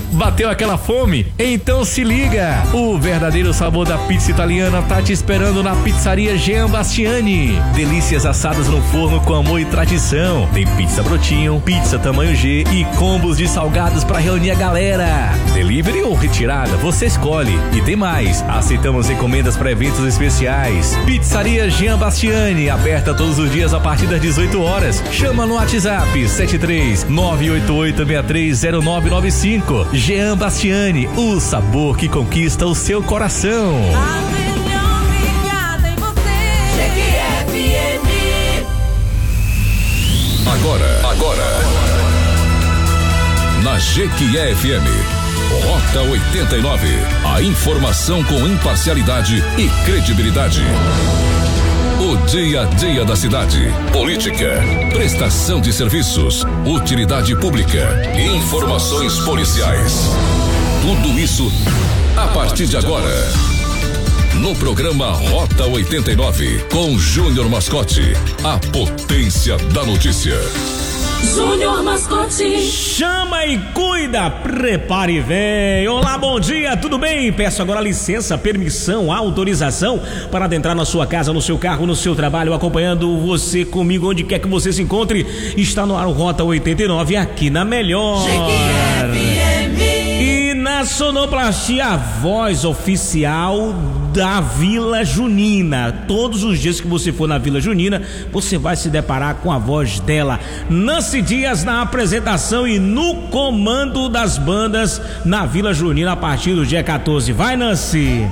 Bateu aquela fome? Então se liga! O verdadeiro sabor da pizza italiana tá te esperando na Pizzaria Jean Bastiani. Delícias assadas no forno com amor e tradição. Tem pizza brotinho, pizza tamanho G e combos de salgados pra reunir a galera. Delivery ou retirada, você escolhe. E tem mais, aceitamos encomendas para eventos especiais. Pizzaria Jean Bastiani, aberta todos os dias a partir das 18 horas. Chama no WhatsApp 73-988-630995. Jean Bastiani, o sabor que conquista o seu coração. A melhor ligada em você. GQFM. Agora. Na GQFM. Rota 89. A informação com imparcialidade e credibilidade. O dia a dia da cidade. Política, prestação de serviços, utilidade pública, informações policiais. Tudo isso a partir de agora. No programa Rota 89, com Júnior Mascote, a potência da notícia. Júnior Mascote. Chama e cuida, prepare e vem. Olá, bom dia, tudo bem? Peço agora licença, permissão, autorização para adentrar na sua casa, no seu carro, no seu trabalho, acompanhando você comigo, onde quer que você se encontre. Está no ar o Rota 89, aqui na Melhor. E na sonoplastia, a voz oficial da Vila Junina. Todos os dias que você for na Vila Junina, você vai se deparar com a voz dela. Nancy Dias na apresentação e no comando das bandas na Vila Junina a partir do dia 14. Vai, Nancy!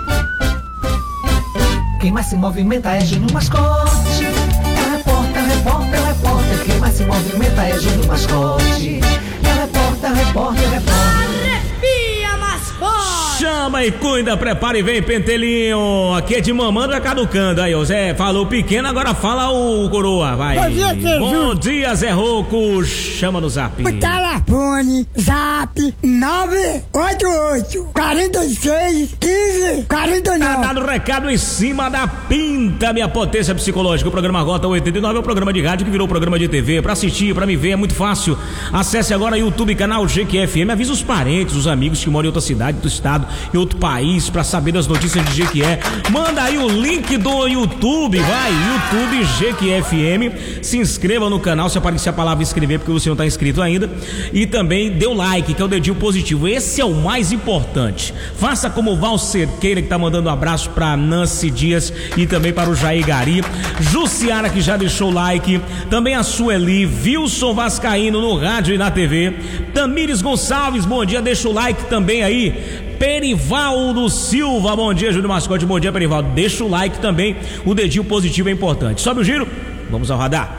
Quem mais se movimenta é Júnior Mascote. É repórter. Quem mais se movimenta é Júnior Mascote. É repórter. Arrepia, Mascote. Chama e cuida, prepara e vem, pentelinho. Aqui é de mamando, é caducando. Aí, o Zé falou pequeno, agora fala o coroa, vai. Bom dia, Bom dia, Zé Roco. Chama no zap. O telefone, zap, 988 46 15 49. Tá dado recado em cima da pinta, minha potência psicológica. O programa Rota 89 é um programa de rádio que virou programa de TV. Pra assistir, pra me ver, é muito fácil. Acesse agora o YouTube, canal GQFM. Avisa os parentes, os amigos que moram em outra cidade do estado, em outro país, pra saber das notícias de GQE. Manda aí o link do YouTube, vai, YouTube GQFM. Se inscreva no canal, se aparecer a palavra inscrever, porque você não tá inscrito ainda. E também dê o like, que é o dedinho positivo. Esse é o mais importante. Faça como o Val Cerqueira, que tá mandando um abraço pra Nancy Dias e também para o Jair Gari. Jussiara, que já deixou o like. Também a Sueli, Wilson Vascaíno no rádio e na TV. Tamires Gonçalves, bom dia, deixa o like também aí. Perivaldo Silva, bom dia, Júnior Mascote, bom dia, Perivaldo. Deixa o like também, o dedinho positivo é importante. Sobe o giro, vamos ao radar.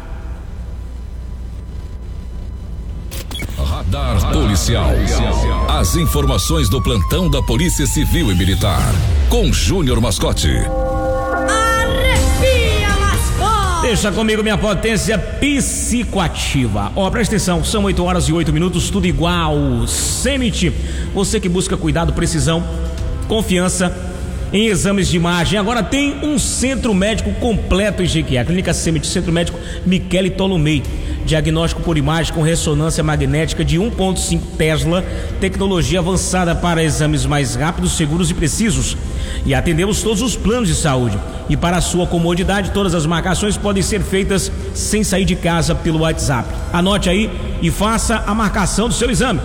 Radar Policial. As informações do plantão da Polícia Civil e Militar. Com Júnior Mascote. Deixa comigo minha potência psicoativa. Ó, presta atenção, são 8 horas e 8 minutos, tudo igual. Semit, você que busca cuidado, precisão, confiança em exames de imagem. Agora tem um centro médico completo em GQE. A Clínica Semit, Centro Médico Michele Tolomei. Diagnóstico por imagem com ressonância magnética de 1.5 Tesla, tecnologia avançada para exames mais rápidos, seguros e precisos. E atendemos todos os planos de saúde. E para a sua comodidade, todas as marcações podem ser feitas sem sair de casa pelo WhatsApp. Anote aí e faça a marcação do seu exame.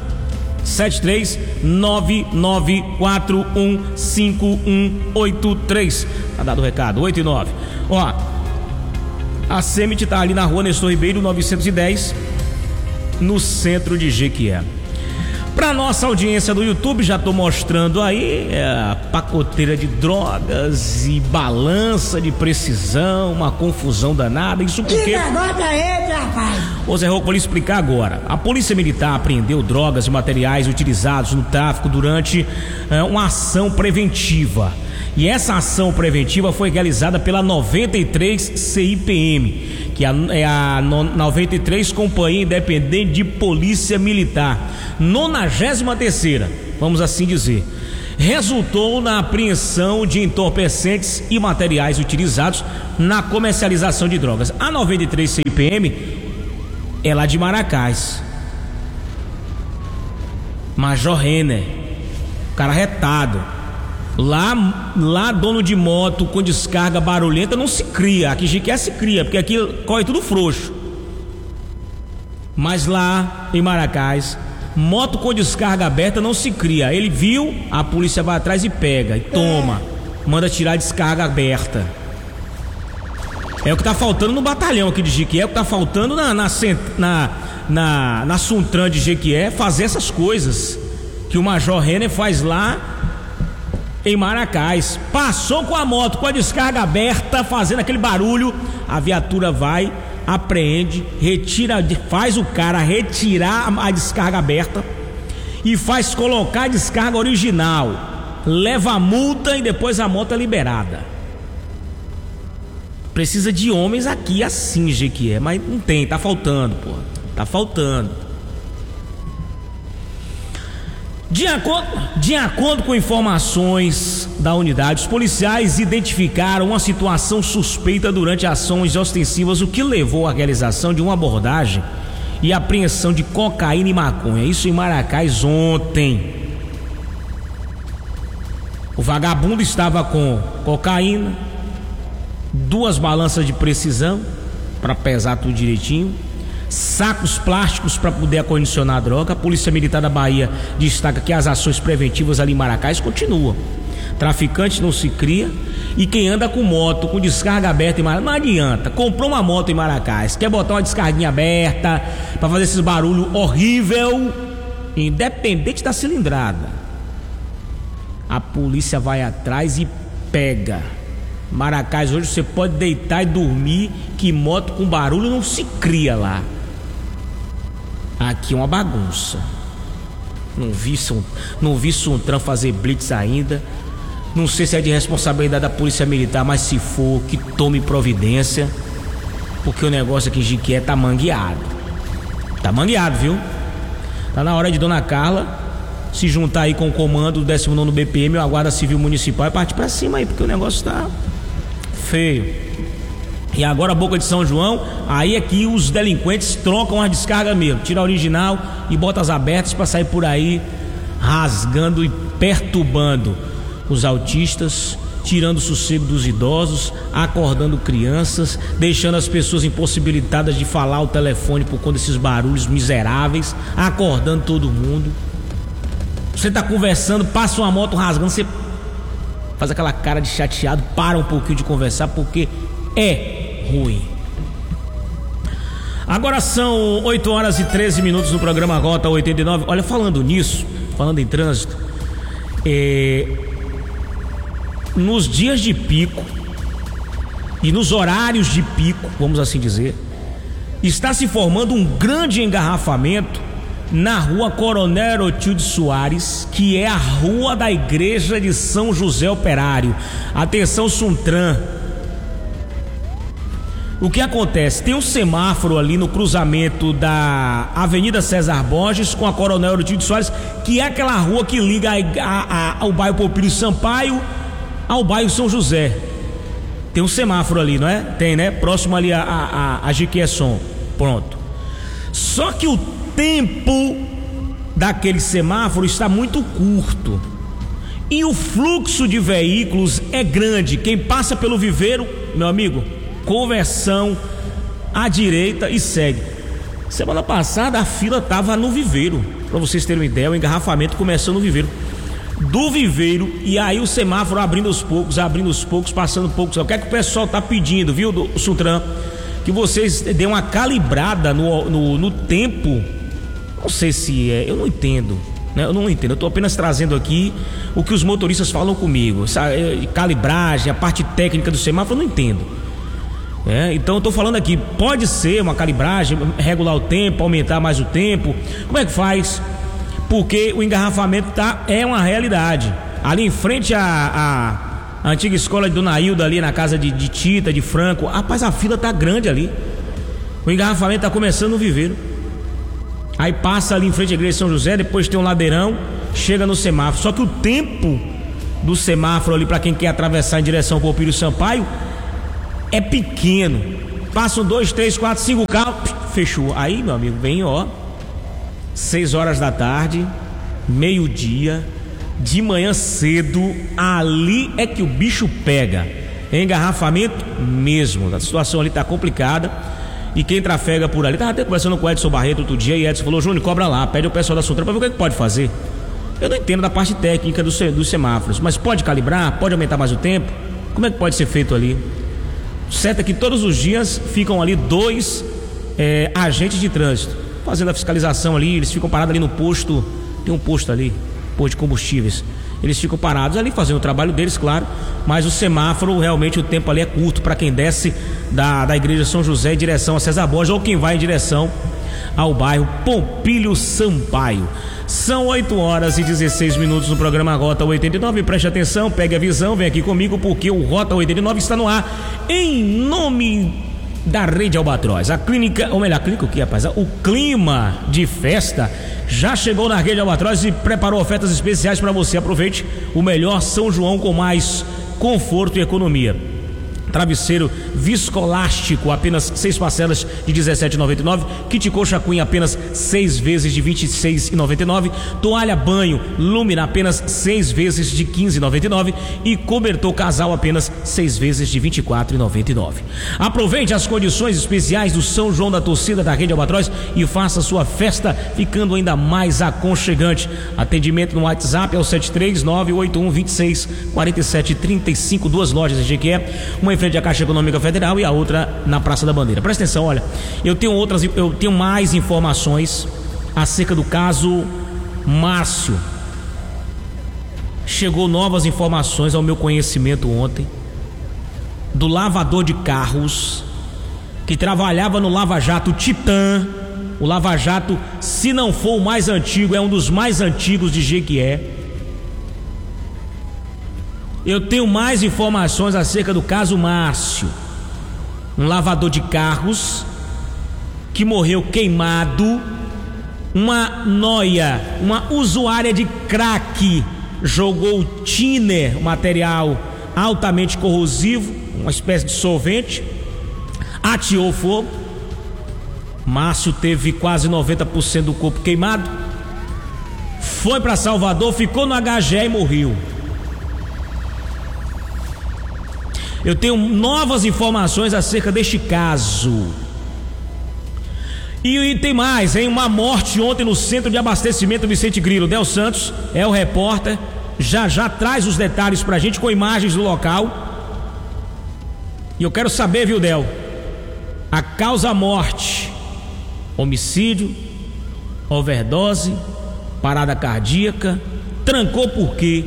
73994155183. Tá dado o recado, 8 e 9. Ó, a Semit tá ali na rua Nestor Ribeiro 910, no centro de Jequié. Pra nossa audiência do YouTube, já tô mostrando aí a pacoteira de drogas e balança de precisão, uma confusão danada. Isso porque... Que negócio é esse, rapaz? Ô Zé Roco, vou lhe explicar agora. A Polícia Militar apreendeu drogas e materiais utilizados no tráfico durante uma ação preventiva. E essa ação preventiva foi realizada pela 93 CIPM, que é a 93 Companhia Independente de Polícia Militar, 93ª, vamos assim dizer. Resultou na apreensão de entorpecentes e materiais utilizados na comercialização de drogas. A 93 CIPM é lá de Maracás. Major Renner, cara retado. Lá dono de moto com descarga barulhenta não se cria. Aqui Jequié se cria, porque aqui corre tudo frouxo. Mas lá em Maracás, moto com descarga aberta não se cria. Ele viu, a polícia vai atrás e pega, e toma, manda tirar a descarga aberta. É o que tá faltando no batalhão aqui de Jequié, é o que tá faltando na Suntran de Jequié, fazer essas coisas que o Major Renner faz lá em Maracás. Passou com a moto com a descarga aberta, fazendo aquele barulho, a viatura vai, apreende, retira, faz o cara retirar a descarga aberta e faz colocar a descarga original, leva a multa e depois a moto é liberada. Precisa de homens aqui assim, Jequié, mas não tem, tá faltando, pô. Tá faltando. De acordo com informações da unidade, os policiais identificaram uma situação suspeita durante ações ostensivas, o que levou à realização de uma abordagem e apreensão de cocaína e maconha. Isso em Maracás ontem. O vagabundo estava com cocaína, 2 balanças de precisão para pesar tudo direitinho, sacos plásticos para poder acondicionar a droga. A Polícia Militar da Bahia destaca que as ações preventivas ali em Maracás continuam. Traficante não se cria, e quem anda com moto com descarga aberta em Maracás, não adianta. Comprou uma moto em Maracás, quer botar uma descarguinha aberta para fazer esses barulhos horrível, independente da cilindrada, a polícia vai atrás e pega. Maracás hoje você pode deitar e dormir, que moto com barulho não se cria lá. Aqui é uma bagunça. Não vi Suntran fazer blitz ainda. Não sei se é de responsabilidade da Polícia Militar, mas se for, que tome providência, porque o negócio aqui em Jequié tá mangueado. Tá mangueado, viu? Tá na hora de Dona Carla se juntar aí com o comando do 19º BPM, a Guarda Civil Municipal, e partir pra cima aí, porque o negócio tá feio. E agora a Boca de São João, aí é que os delinquentes trocam a descarga mesmo, tira a original e bota as abertas para sair por aí rasgando e perturbando os autistas, tirando o sossego dos idosos, acordando crianças, deixando as pessoas impossibilitadas de falar ao telefone por conta desses barulhos miseráveis, acordando todo mundo. Você tá conversando, passa uma moto rasgando, você faz aquela cara de chateado, para um pouquinho de conversar, porque é ruim. Agora são 8h13 no programa Rota 89. Olha, falando nisso, falando em trânsito, nos dias de pico e nos horários de pico, vamos assim dizer, está se formando um grande engarrafamento na rua Coronel Otilde Soares, que é a rua da igreja de São José Operário. Atenção, Suntran. O que acontece? Tem um semáforo ali no cruzamento da Avenida César Borges com a Coronel Otilde Soares, que é aquela rua que liga ao bairro Popílio Sampaio ao bairro São José. Tem um semáforo ali, não é? Tem, né? Próximo ali a Jequié Som. Pronto. Só que o tempo daquele semáforo está muito curto e o fluxo de veículos é grande. Quem passa pelo Viveiro, meu amigo, conversão à direita e segue. Semana passada a fila estava no Viveiro, para vocês terem uma ideia. O engarrafamento começou no Viveiro, do Viveiro, e aí o semáforo abrindo aos poucos, passando poucos. O que é que o pessoal tá pedindo, viu, do Suntran? Que vocês dêem uma calibrada no tempo. Não sei se é, eu não entendo, né? Eu não entendo, eu tô apenas trazendo aqui o que os motoristas falam comigo. Essa calibragem, a parte técnica do semáforo, eu não entendo. Então eu tô falando aqui, pode ser uma calibragem, regular o tempo, aumentar mais o tempo. Como é que faz? Porque o engarrafamento é uma realidade. Ali em frente à antiga escola de Dona Hilda, ali na casa de Tita, de Franco, rapaz, a fila tá grande ali. O engarrafamento tá começando no Viveiro. Aí passa ali em frente à igreja de São José, depois tem um ladeirão, chega no semáforo. Só que o tempo do semáforo ali para quem quer atravessar em direção ao Popílio Sampaio é pequeno. Passam 2, 3, 4, 5 carros, fechou. Aí, meu amigo, vem 6 horas da tarde, meio-dia, de manhã cedo, ali é que o bicho pega. Engarrafamento mesmo. A situação ali tá complicada. E quem trafega por ali, tava até conversando com o Edson Barreto outro dia, e Edson falou: Júnior, cobra lá, pede ao pessoal da Sutran pra ver o que pode fazer. Eu não entendo da parte técnica dos semáforos, mas pode calibrar, pode aumentar mais o tempo? Como é que pode ser feito ali? O certo é que todos os dias ficam ali 2 agentes de trânsito fazendo a fiscalização ali. Eles ficam parados ali no posto, tem um posto ali, posto de combustíveis. Eles ficam parados ali fazendo o trabalho deles, claro, mas o semáforo, realmente o tempo ali é curto para quem desce da igreja São José em direção a César Borges ou quem vai em direção ao bairro Pompílio Sampaio. São 8h16 no programa Rota 89. Preste atenção, pegue a visão, vem aqui comigo, porque o Rota 89 está no ar em nome da Rede Albatroz. A clínica, ou melhor, a clínica o que, rapaz? O clima de festa já chegou na Rede Albatroz e preparou ofertas especiais para você. Aproveite o melhor São João com mais conforto e economia. Travesseiro viscoelástico, apenas 6 parcelas de R$17,99. Kit coxa queen, apenas 6 vezes de R$26,99. Toalha banho Lumina, apenas 6 vezes de R$15,99. E cobertor casal, apenas 6 vezes de R$24,99. Aproveite as condições especiais do São João da torcida da Rede Albatroz e faça sua festa ficando ainda mais aconchegante. Atendimento no WhatsApp é o 73981264735. 2 lojas em Jequié, uma em frente à Caixa Econômica Federal e a outra na Praça da Bandeira. Presta atenção, olha, eu tenho mais informações acerca do caso Márcio. Chegou novas informações ao meu conhecimento ontem do lavador de carros que trabalhava no Lava Jato Titã. O Lava Jato, se não for o mais antigo, é um dos mais antigos de Jequié. Eu tenho mais informações acerca do caso Márcio, um lavador de carros que morreu queimado. Uma noia, uma usuária de crack, jogou thinner, um material altamente corrosivo, uma espécie de solvente, ateou fogo. Márcio teve quase 90% do corpo queimado, foi para Salvador, ficou no HGE e morreu. Eu tenho novas informações acerca deste caso. E tem mais, hein? Uma morte ontem no centro de abastecimento Vicente Grilo. Del Santos é o repórter, já traz os detalhes pra gente com imagens do local. E eu quero saber, viu, Del? A causa morte: homicídio, overdose, parada cardíaca, trancou por quê?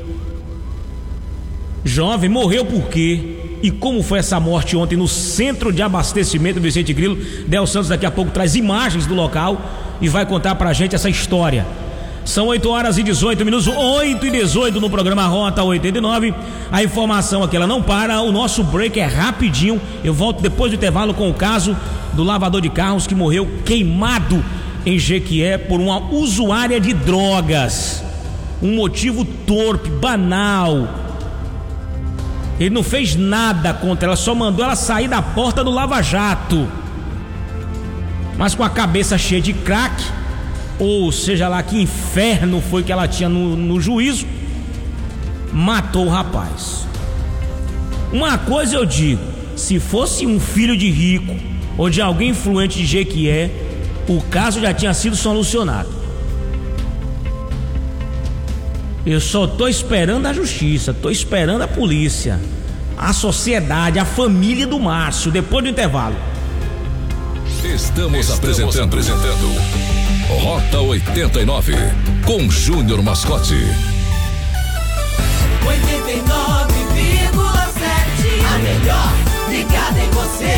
Jovem, morreu por quê? E como foi essa morte ontem no centro de abastecimento Vicente Grilo? Del Santos daqui a pouco traz imagens do local e vai contar pra gente essa história. São 8h18, 8h18 no programa Rota 89. A informação aqui, ela não para, o nosso break é rapidinho. Eu volto depois do intervalo com o caso do lavador de carros que morreu queimado em Jequié por uma usuária de drogas. Um motivo torpe, banal. Ele não fez nada contra ela, só mandou ela sair da porta do Lava Jato. Mas com a cabeça cheia de crack, ou seja lá que inferno foi que ela tinha no juízo, matou o rapaz. Uma coisa eu digo: se fosse um filho de rico ou de alguém influente de Jequié, o caso já tinha sido solucionado. Eu só tô esperando a justiça, tô esperando a polícia, a sociedade, a família do Márcio, depois do intervalo. Estamos apresentando Rota 89 com Júnior Mascote. 89,7. A melhor ligada em você.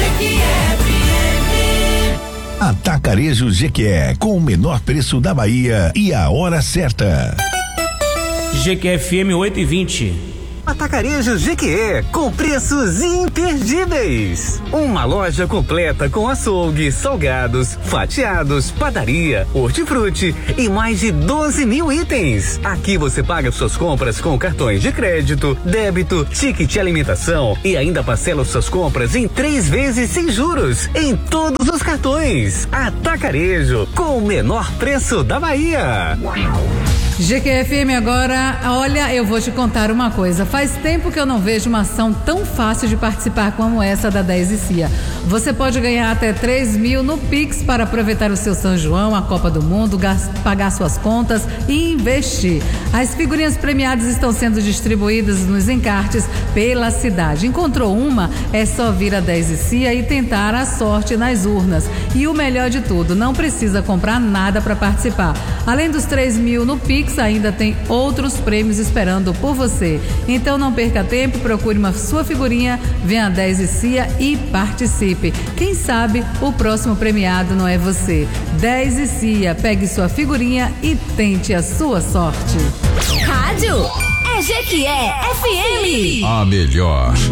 Jequié. Atacarejo Jequié, com o menor preço da Bahia e a hora certa. Jequié FM 8h20. Atacarejo Jequié, com preços imperdíveis. Uma loja completa com açougue, salgados, fatiados, padaria, hortifruti e mais de 12 mil itens. Aqui você paga suas compras com cartões de crédito, débito, ticket de alimentação e ainda parcela suas compras em 3 vezes sem juros em todos os cartões. Atacarejo, com o menor preço da Bahia. GQFM agora, olha, eu vou te contar uma coisa. Faz tempo que eu não vejo uma ação tão fácil de participar como essa da 10 e CIA. Você pode ganhar até 3 mil no Pix para aproveitar o seu São João, a Copa do Mundo, pagar suas contas e investir. As figurinhas premiadas estão sendo distribuídas nos encartes pela cidade. Encontrou uma? É só vir a 10 e CIA e tentar a sorte nas urnas. E o melhor de tudo, não precisa comprar nada para participar. Além dos 3 mil no Pix, ainda tem outros prêmios esperando por você. Então não perca tempo, procure uma sua figurinha, venha a 10 e CIA e participe. Quem sabe o próximo premiado não é você. 10 e CIA, pegue sua figurinha e tente a sua sorte. Rádio é Jequié FM. A melhor.